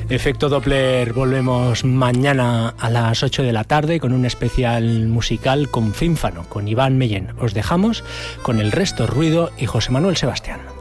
Efecto Doppler, volvemos mañana a las 8 de la tarde con un especial musical con Fínfano, con Iván Mellén. Os dejamos con El Resto Ruido y José Manuel Sebastián.